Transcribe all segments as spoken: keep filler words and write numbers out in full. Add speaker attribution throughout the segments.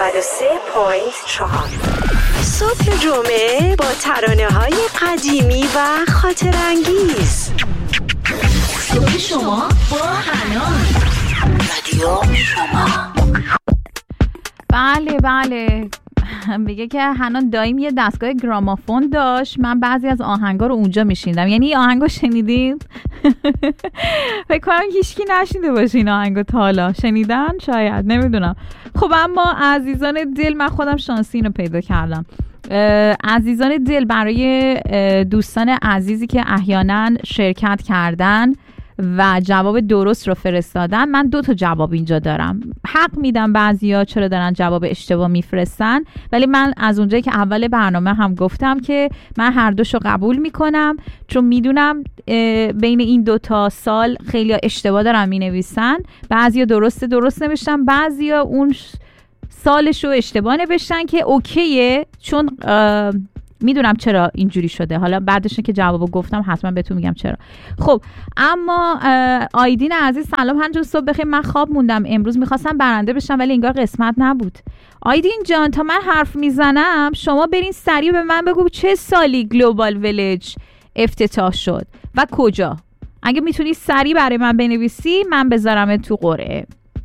Speaker 1: و سه و چهار. صبح جمعه با ترانه‌های قدیمی و خاطر انگیز.
Speaker 2: صبح شما با حنان.
Speaker 1: رادیو شما.
Speaker 3: بله بله میگه که حنان دایم یه دستگاه گرامافون داشت، من بعضی از آهنگا رو اونجا میشنیدم. یعنی این آهنگو شنیدین؟ فکر کنم هیچکی نشنیده باشه این آهنگو تا حالا. شنیدن؟ شاید، نمیدونم. خب اما عزیزان دل، من خودم شانسی اینو پیدا کردم. عزیزان دل، برای دوستان عزیزی که احیانا شرکت کردن و جواب درست رو فرستادن، من دو تا جواب اینجا دارم. حق میدم بعضیا چرا دارن جواب اشتباه میفرستن، ولی من از اونجایی که اول برنامه هم گفتم که من هر دوشو قبول میکنم، چون میدونم بین این دو تا سال خیلی اشتباه دارن مینویسن. بعضیا درست درست نوشتن، بعضیا اون سالش رو اشتباه نوشتن که اوکیه، چون میدونم چرا اینجوری شده. حالا بعدش که جوابو گفتم حتما بهتون میگم چرا. خب اما آیدین عزیز، سلام هنجون، صبح بخیر. من خواب موندم امروز، میخواستم برنده بشم ولی انگار قسمت نبود. آیدین جان، تا من حرف میزنم شما برین سریع به من بگو چه سالی گلوبال ویلیج افتتاح شد و کجا. اگه میتونی سریع برای من بنویسی من بذارم تو قرعه.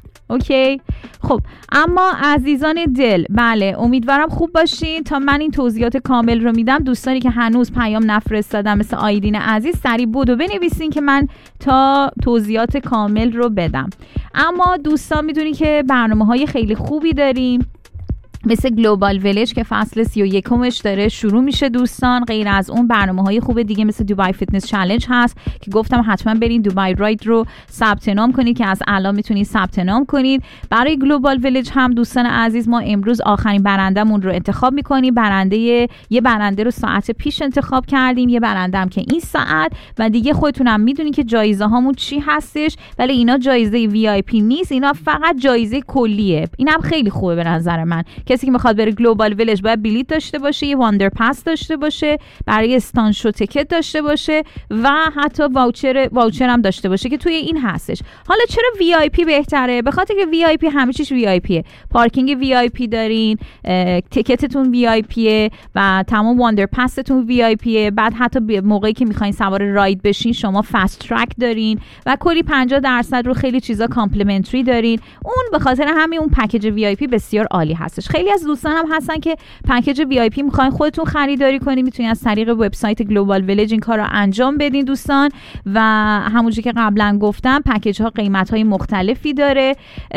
Speaker 3: اوکی. خب اما عزیزان دل، بله امیدوارم خوب باشین. تا من این توضیحات کامل رو میدم، دوستانی که هنوز پیام نفرستادن مثل آیدین عزیز سریع بودو بنویسین که من تا توضیحات کامل رو بدم. اما دوستان میدونی که برنامه های خیلی خوبی داریم، مثل گلوبال ویلیج که فصل سی و یکمش داره شروع میشه دوستان. غیر از اون برنامه‌های خوب دیگه مثل دوبای فیتنس چالش هست که گفتم حتما برین دوبای راید رو ثبت نام کنید که از الان میتونید ثبت نام کنید. برای گلوبال ویلیج هم دوستان عزیز، ما امروز آخرین برندمون رو انتخاب میکنیم. برنده یه برنده رو ساعت پیش انتخاب کردیم، یه برنده هم که این ساعت، و دیگه خودتونم میدونید که جایزه هامون چی هستش. ولی اینا جایزه وی آی پی نیست، اینا فقط جایزه کلیه. اینم خیلی خوبه به نظر من. کسی که میخواد بره گلوبال ویلیج باید بلیط داشته باشه، یه واندر پاس داشته باشه، برای استان شو تیکت داشته باشه و حتی واوچر واوچر هم داشته باشه که توی این هستش. حالا چرا وی آی پی بهتره؟ به خاطر که وی آی پی همه چیش وی آی پیه. پارکینگ وی آی پی دارین، تیکتتون وی آی پیه و تمام واندر پاستون وی آی پیه. بعد حتی موقعی که میخواین سوار راید بشین شما فست ترک دارین و کلی پنجاه درصد رو خیلی چیزا کامپلیمنتری دارین. اون به خاطر همین اون پکیج وی آی پی بسیار عالی هستش. خیلی از دوستان هم هستن که پکیج وی آی پی میخواین خودتون خریداری کنین، میتونین از طریق وبسایت گلوبال ویلیج این کار رو انجام بدین دوستان. و همونجوری که قبلا گفتم پکیج ها قیمت های مختلفی داره،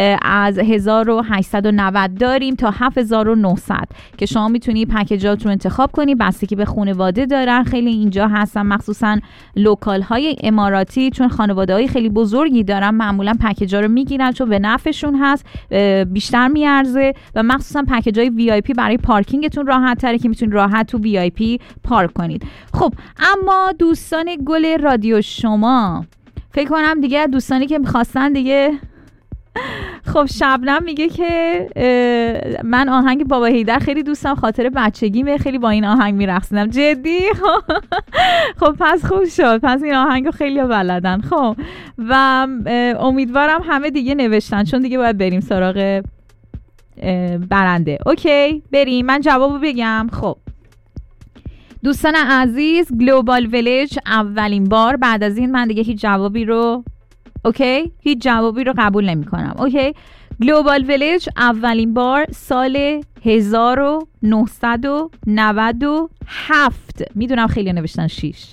Speaker 3: از هزار و هشتصد و نود داریم تا هفت هزار و نهصد که شما میتونی پکیجات رو انتخاب کنی بستگی به خانواده دارن. خیلی اینجا هستن مخصوصا لوکال های اماراتی، چون خانواده های خیلی بزرگی دارن معمولا پکیجا رو میگیرن چون به نفعشون هست، بیشتر میارزه. و مخصوصا پکیجای وی آی پی برای پارکینگتون راحت تره که میتونید راحت تو وی آی پی پارک کنید. خب اما دوستان گل رادیو شما، فکر کنم دیگه دوستانی که میخواستن دیگه. خب شبنم میگه که من آهنگ بابا حیدر خیلی دوستم، خاطر بچگیمه، خیلی با این آهنگ میرقصیدم. جدی؟ خب پس خوب شد، پس این آهنگو خیلی بلدن. خب و امیدوارم همه دیگه نوشتن چون دیگه باید بریم سراغ برنده. اوکی بریم، من جوابو بگم. خب دوستان عزیز، گلوبال ویلیج اولین بار، بعد از این من دیگه هیچ جوابی رو اوکی هیچ جوابی رو قبول نمی کنم. اوکی گلوبال ویلیج اولین بار سال هزار و نهصد و نود و هفت، میدونم خیلی نوشتن شیش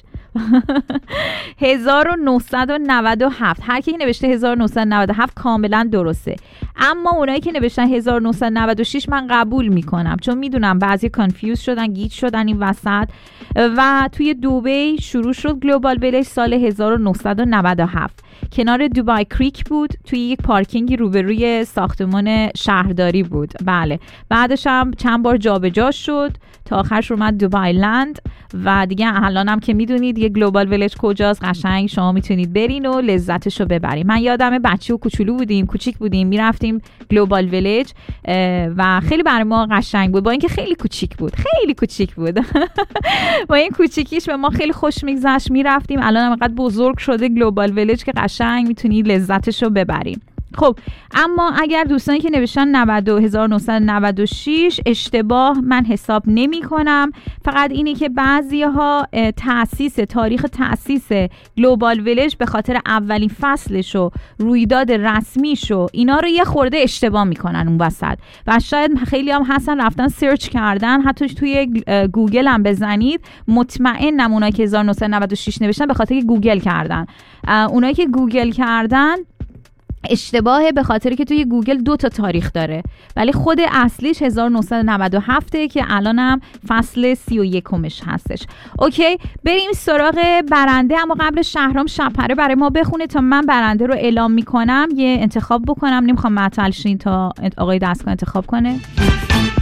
Speaker 3: هزار و نهصد و نود و هفت. هر کی نوشته هزار و نهصد و نود و هفت کاملا درسته، اما اونایی که نوشتن هزار و نهصد و نود و شش من قبول میکنم چون میدونم بعضی کانفیوز شدن، گیج شدن این وسط. و توی دبی شروع شد گلوبال ویلیج سال هزار و نهصد و نود و هفت، کنار دوبای کریک بود، توی یک پارکینگی روبروی ساختمان شهرداری بود. بله بعدش هم چند بار جابجا شد تا آخرش اومد دوبای لند و دیگه الان هم که میدونید دیگه گلوبال ویلیج کجاست، قشنگ شما میتونید برین و لذتش رو ببرین. من یادمه بچه و کوچولو بودیم، کوچیک بودیم، میرفتیم گلوبال ویلیج و خیلی برای ما قشنگ بود، با اینکه خیلی کوچیک بود، خیلی کوچیک بود با این کوچیکیش به ما خیلی خوش میگذشت، میرفتیم. الان هم انقدر بزرگ شده گلوبال ویلیج که قشنگ میتونید لذتش رو ببرین. خب اما اگر دوستانی که نوشتن نود هزار و نهصد و نود و شش اشتباه من حساب نمی کنم. فقط اینی که بعضی ها تأسیس تاریخ تأسیس گلوبال ویلج به خاطر اولین فصلش و رویداد رسمیش و اینا رو یه خورده اشتباه میکنن اون وسط و شاید خیلی هم هستن رفتن سرچ کردن، حتی توی گوگل هم بزنید مطمئنم اونایی که هزار و نهصد و نود و شش نوشتن به خاطر که گوگل کردن. اونایی که گوگل کردن اشتباهه به خاطر که توی گوگل دو تا تاریخ داره ولی خود اصلیش هزار و نهصد و نود و هفت که الانم فصل سی و یکمش هستش. اوکی بریم سراغ برنده، اما قبل شهرام شبپره برای ما بخونه تا من برنده رو اعلام میکنم. یه انتخاب بکنم، نمیخوام معطل شین تا آقای دستگاه انتخاب کنه.